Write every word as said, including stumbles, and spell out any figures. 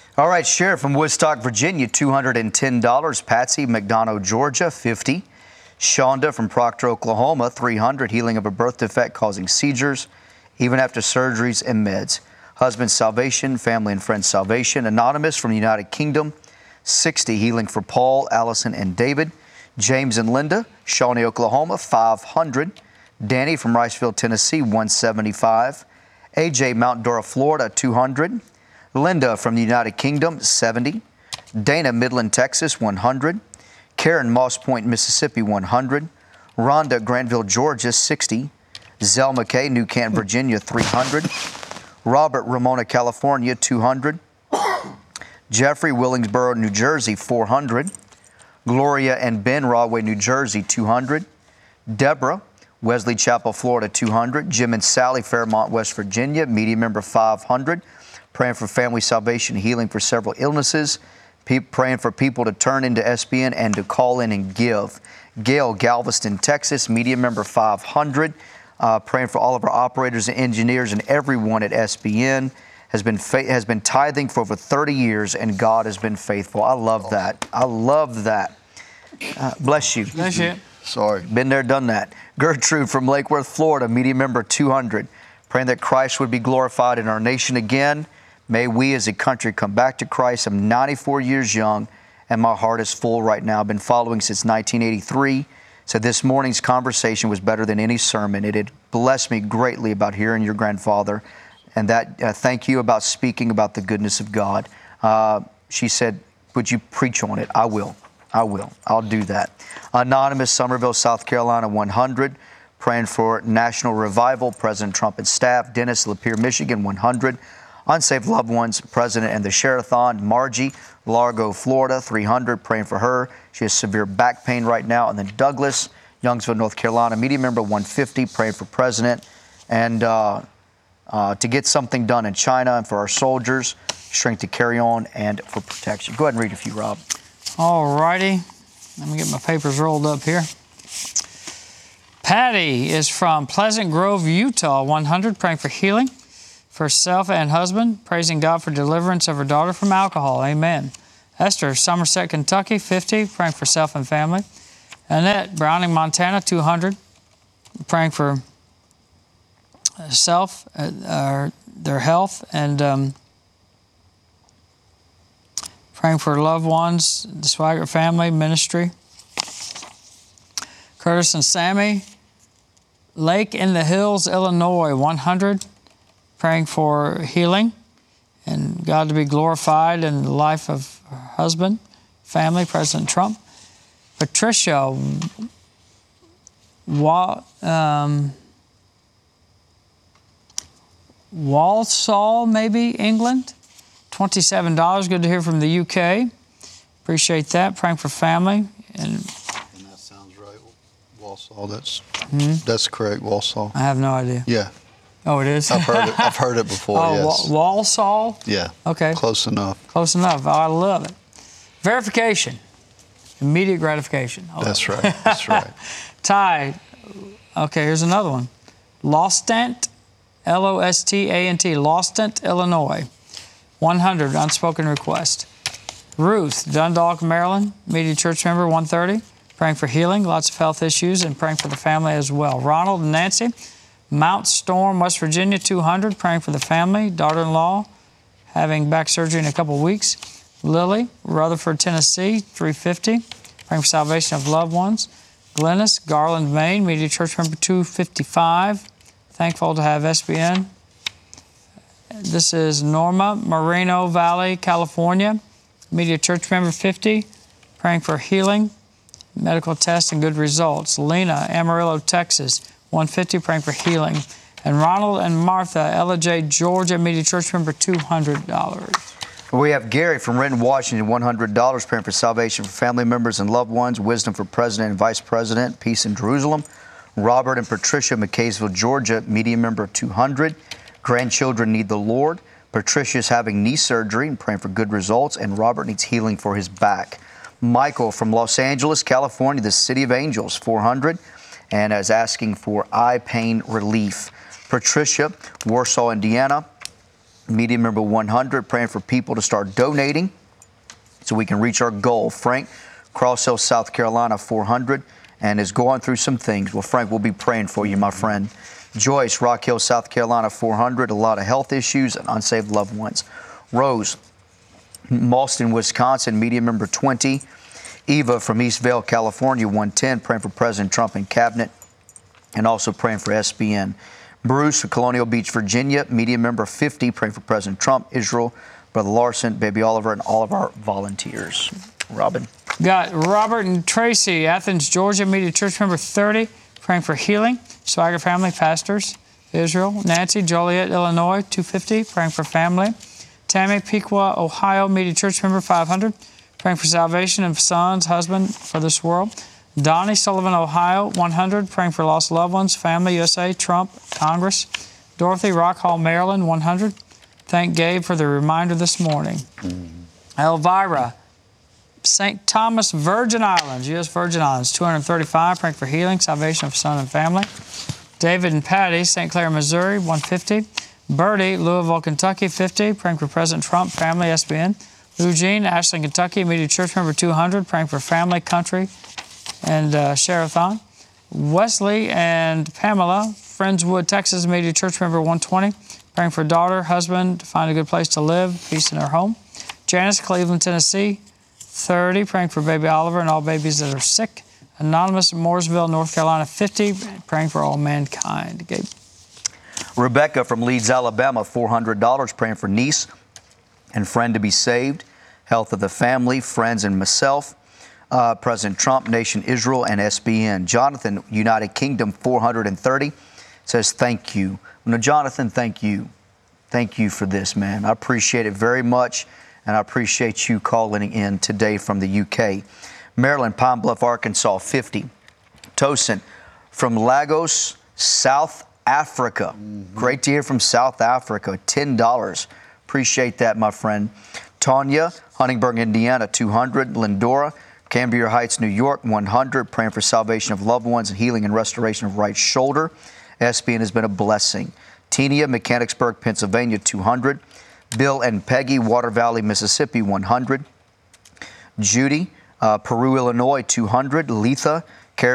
All right, Sheriff from Woodstock, Virginia, two hundred ten dollars. Patsy, McDonough, Georgia, fifty dollars. Shonda from Proctor, Oklahoma, three hundred dollars. Healing of a birth defect causing seizures, even after surgeries and meds. Husband's salvation, family and friends salvation. Anonymous from the United Kingdom, sixty dollars. Healing for Paul, Allison, and David. James and Linda, Shawnee, Oklahoma, five hundred dollars. Danny from Riceville, Tennessee, one hundred seventy-five dollars. A J, Mount Dora, Florida, two hundred dollars. Linda from the United Kingdom, seventy dollars. Dana, Midland, Texas, one hundred dollars. Karen, Moss Point, Mississippi, one hundred dollars. Rhonda, Granville, Georgia, sixty dollars. Zell McKay, New Canton, Virginia, three hundred dollars. Robert, Ramona, California, two hundred dollars. Jeffrey, Willingsboro, New Jersey, four hundred dollars. Gloria and Ben, Rahway, New Jersey, two hundred dollars. Deborah, Wesley Chapel, Florida, two hundred dollars. Jim and Sally, Fairmont, West Virginia, media member, five hundred dollars. Praying for family salvation, healing for several illnesses. Pe- praying for people to turn into S B N and to call in and give. Gail, Galveston, Texas, media member, five hundred dollars. Uh, praying for all of our operators and engineers and everyone at S B N. Has been fa- has been tithing for over thirty years, and God has been faithful. I love that. I love that. Uh, bless you. Bless you. Sorry. Been there, done that. Gertrude from Lake Worth, Florida, media member, two hundred. Praying that Christ would be glorified in our nation again. May we as a country come back to Christ. I'm ninety-four years young, and my heart is full right now. I've been following since nineteen eighty-three. So this morning's conversation was better than any sermon. It had blessed me greatly about hearing your grandfather. And that, uh, thank you about speaking about the goodness of God. Uh, she said, would you preach on it? I will. I will. I'll do that. Anonymous, Summerville, South Carolina, one hundred. Praying for national revival, President Trump and staff. Dennis, Lapeer, Michigan, one hundred. Unsaved loved ones, President and the Sherathon. Margie, Largo, Florida, three hundred. Praying for her. She has severe back pain right now. And then Douglas, Youngsville, North Carolina, media member, one hundred fifty. Praying for President and uh, uh, to get something done in China and for our soldiers, strength to carry on and for protection. Go ahead and read a few, Rob. All righty. Let me get my papers rolled up here. Patty is from Pleasant Grove, Utah, one hundred, praying for healing for herself and husband, praising God for deliverance of her daughter from alcohol. Amen. Esther, Somerset, Kentucky, fifty, praying for self and family. Annette, Browning, Montana, two hundred, praying for self, uh, uh, their health, and um, praying for loved ones, the Swagger family, ministry. Curtis and Sammy, Lake in the Hills, Illinois, one hundred, praying for healing and God to be glorified in the life of her husband, family, President Trump. Patricia, Wa, um, Walsall, maybe, England, twenty-seven dollars. Good to hear from the U K. Appreciate that. Praying for family. And, and that sounds right. Walsall, that's hmm? that's correct, Walsall. I have no idea. Yeah. Oh, it is? I've heard it, I've heard it before, oh, yes. Wa- Walsall? Yeah. Okay. Close enough. Close enough. Oh, I love it. Verification. Immediate gratification. Oh. That's right. That's right. Ty. Okay, here's another one. Lostant, L O S T A N T, Lostant, Illinois. one hundred, unspoken request. Ruth, Dundalk, Maryland, media church member, one hundred thirty, praying for healing, lots of health issues, and praying for the family as well. Ronald and Nancy, Mount Storm, West Virginia, two hundred, praying for the family, daughter-in-law, having back surgery in a couple of weeks. Lily, Rutherford, Tennessee, three hundred fifty, praying for salvation of loved ones. Glennis, Garland, Maine, media church member, two hundred fifty-five, thankful to have S B N. This is Norma, Moreno Valley, California, media church member, fifty, praying for healing, medical tests, and good results. Lena, Amarillo, Texas, one hundred fifty, praying for healing. And Ronald and Martha, Ella J, Georgia, media church member, two hundred dollars. We have Gary from Renton, Washington, one hundred dollars, praying for salvation for family members and loved ones, wisdom for president and vice president, peace in Jerusalem. Robert and Patricia, McKaysville, Georgia, media member, two hundred. Grandchildren need the Lord. Patricia is having knee surgery and praying for good results, and Robert needs healing for his back. Michael from Los Angeles, California, the City of Angels, four hundred, and is asking for eye pain relief. Patricia, Warsaw, Indiana, Media member one hundred, praying for people to start donating so we can reach our goal. Frank, Cross Hill, South Carolina, four hundred, and is going through some things. Well, Frank, we'll be praying for you, my friend. Joyce, Rock Hill, South Carolina, four hundred, a lot of health issues and unsaved loved ones. Rose, Mauston, Wisconsin, media member twenty. Eva from Eastvale, California, one ten, praying for President Trump and cabinet, and also praying for S B N. Bruce from Colonial Beach, Virginia, media member fifty, praying for President Trump, Israel, Brother Larson, Baby Oliver, and all of our volunteers. Robin. Got Robert and Tracy, Athens, Georgia, media church member thirty, praying for healing. Swagger family, pastors, Israel. Nancy, Joliet, Illinois, two fifty, praying for family. Tammy, Pequot, Ohio, media church member five hundred, praying for salvation of sons, husband for this world. Donnie, Sullivan, Ohio, one hundred, praying for lost loved ones, family, U S A, Trump, Congress. Dorothy, Rock Hall, Maryland, one hundred. Thank Gabe for the reminder this morning. Mm. Elvira, Saint Thomas, Virgin Islands, U S Virgin Islands, two hundred thirty-five, praying for healing, salvation of son and family. David and Patty, Saint Clair, Missouri, one hundred fifty. Bertie, Louisville, Kentucky, fifty, praying for President Trump, family, S B N. Eugene, Ashland, Kentucky, immediate church member two hundred, praying for family, country, and uh, Sherathon. Wesley and Pamela, Friendswood, Texas, immediate church member one hundred twenty, praying for daughter, husband, to find a good place to live, peace in their home. Janice, Cleveland, Tennessee, thirty, praying for baby Oliver and all babies that are sick. Anonymous, Mooresville, North Carolina, fifty, praying for all mankind. Gabe. Rebecca from Leeds, Alabama, four hundred dollars, praying for niece and friend to be saved, health of the family, friends, and myself. Uh, President Trump, nation Israel, and S B N. Jonathan, United Kingdom, four hundred thirty, says thank you. No, Jonathan, thank you. Thank you for this, man. I appreciate it very much, and I appreciate you calling in today from the U K. Maryland, Pine Bluff, Arkansas, fifty. Tosin from Lagos, South Africa. Mm-hmm. Great to hear from South Africa, ten dollars. Appreciate that, my friend. Tanya, Huntingburg, Indiana, two hundred. Lindora, Cambria Heights, New York, one hundred, praying for salvation of loved ones and healing and restoration of right shoulder. S B N has been a blessing. Tenia, Mechanicsburg, Pennsylvania, two hundred. Bill and Peggy, Water Valley, Mississippi, one hundred. Judy, uh, Peru, Illinois, two hundred. Letha,